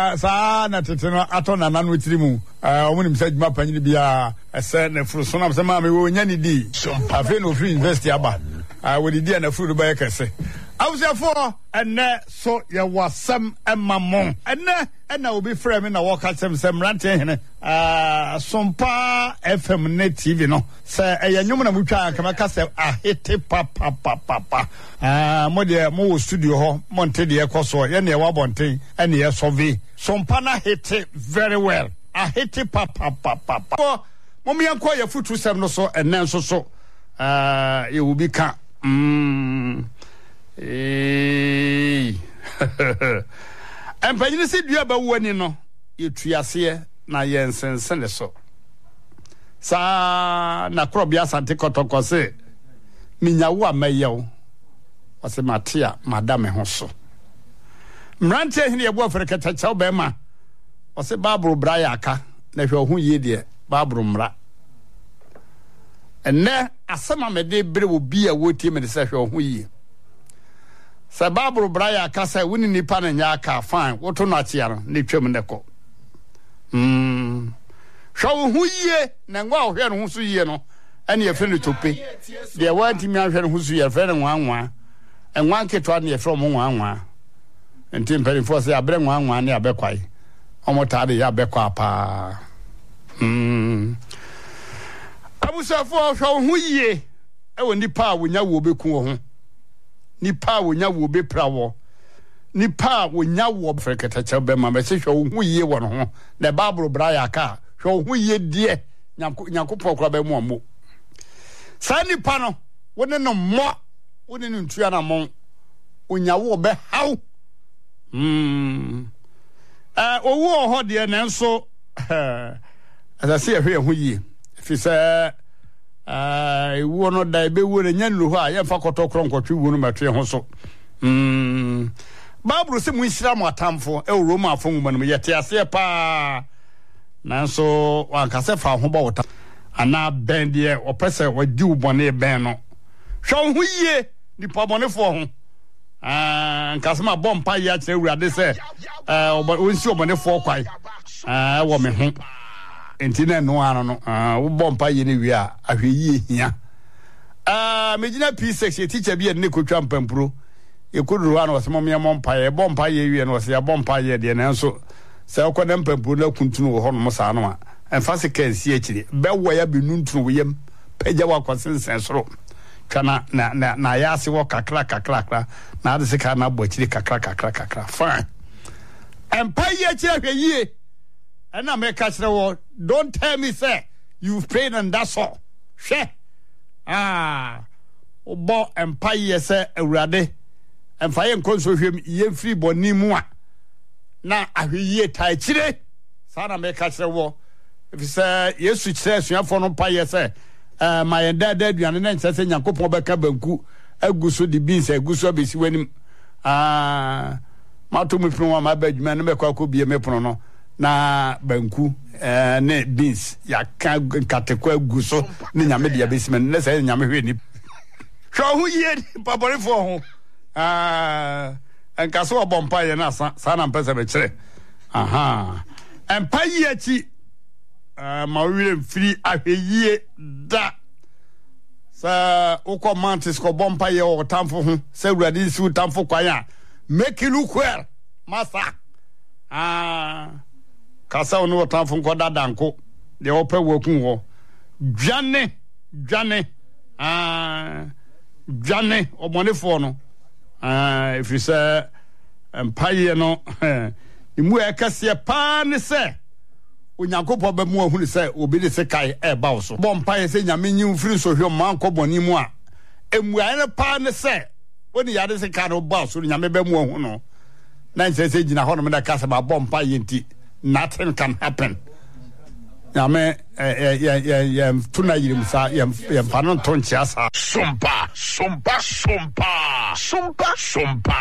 Sa na teteno ato na nanu tirimu omo nim se djuma panyini bia ese na furu so na se ma me wo nya ni di afi no free university aba we di na furu ba yakese awusefo enne so ye wasam emamon enne na obi frame na waka sem rante hene sompa FM net TV no se eyanwum na mutwa kama ka se ahete papa mo de mo studio ho monte de ekoso ye na e wa bonten ene ye sove sompa na hete very well ahete papa mo me yanko ye futu sem no so enne nso so ye will be ka Empanyini si dua ba wani no yetuase na yensensen so sa na krobia sante kotoko se minyawo amayew wase matia madame ho so mrante hene yebo afrika chaw be ma wase babro braya aka na hwe ho ye de babro mra enne asema mede bre obi a wotie me de se hwe ho ye sa babro braya aka sa woni nipa na nya aka fine woto no atia no ne twem ne ko Shaw hu ye na ngwa ohwe no so ye no ene ye fene tope de wanti mi ahwe no so ye fene nwanwa enwa ketwa ne ye from nwanwa enti mperi fo se abre nwanwa ne abekwai omotade ya abekwa pa abusafo shaw hu ye e woni pa wonya wo beku wo ho nipa wonya wo beprawo nipa wonya wo freketache be ma be se hwo hu ye wo no ho the bible braya ka hwo hu ye die nyankopɔ kora be mo sa nipa no woni no mo woni no ntua na mo onya wo be haw owo ho de na nso asase ehwe hu ye fi se wo no dai be wo nya nlu ho a ye fa kotokro nkotwe wo no matwe ho so Bible se mu nhira mo atamfo e Roma afo nwuma no yete ase pa nanso wanka se fa ho ba wota ana ben de opese wadi ubone ben no hwe ho yie ni pabone fo ho nka ma bompa ya kire urade se onsi obone fo kwai wo me ho enti na no ano no wo bompa ye ne wi a ahwe yie hia megina P6 teacher bi ne kotwa mpampuro ekuduru ano wasemo me mompa ye bompa ye wi no se ya bompa ye de na nso se okoda mpampuro na kuntunu wo ho no sa no a emfa se kansi akire bewo ya benuntunu wo yam pagya wa kwasensen soro kana na ya se wo kakra na ade se ka na bo akire kakra fine empa ye akire hwe yie and I make catch the word. Don't tell me, say, you've paid and that's all. She. Obo empire, say, a rade. And fire and console him, ye free boni moi. Na, I will ye tai chile. Sana make catch the word. If you say, yes, which says, you have for no pie, say, my dad, and then says, Yakopo Beka Banku, a gusso de beans, a gusso be when him. Matumi from my bed, man, make a could be a meprono. Na banku ne beans ya ka katekwa guso ne nyame dia basement ne say nyame hwe ni hwo hu ye papore fo ho enka so bompa ye na sa na mpesa be kire empa ye chi ma wi free ahweye da sa ukọ mantis ko bompa ye o tamfo ho sa urade si tamfo kwan a make it look well masa kasa onu otamfo nkoda danko de opa wokun ho dwane omonefo no if you say empire no imu ekase pa ne se onyankopɔ ba mu ahunu se obi de se kai e ba wo so bompa se nyame nyi mfiri so hwe man kɔbɔni mu a emuan ne pa ne se oni yade se ka no ba so nyame ba mu ahunu no na nse se gina hɔ no me da kasa ba bompa yenti nothing can happen. Yame tuna yirimsa yam panon tonchiasa. Sumpa.